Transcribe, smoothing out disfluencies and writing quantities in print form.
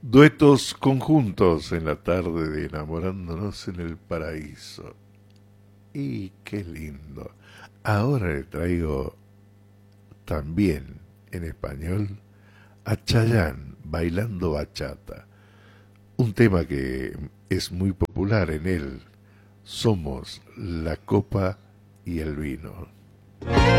Duetos conjuntos en la tarde de Enamorándonos en el Paraíso. Y qué lindo. Ahora le traigo también en español a Chayanne bailando bachata. Un tema que es muy popular en él. Somos la copa y el vino.